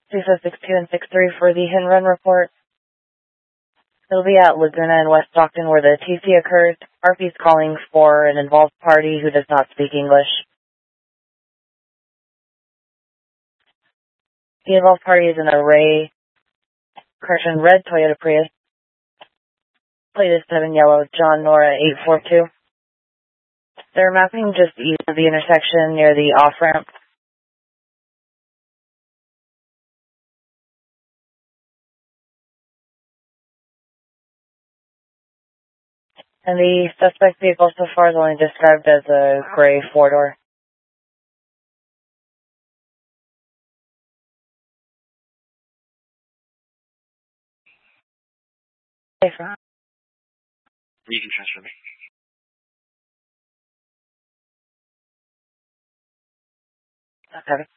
CISO 62 and 63 for the hit and run report. It'll be at Laguna and West Stockton where the TC occurs. RP's calling for an involved party who does not speak English. The involved party is an red Toyota Prius. Plate is 7 yellow, John Nora 842. They're mapping just east of the intersection near the off-ramp. And the suspect vehicle so far is only described as a gray four-door. You can transfer me. Okay.